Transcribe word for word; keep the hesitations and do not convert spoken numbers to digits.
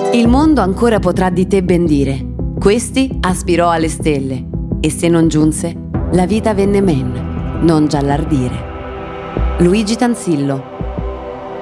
Il mondo ancora potrà di te ben dire. Questi aspirò alle stelle, e se non giunse, la vita venne men, non giallardire. Luigi Tanzillo.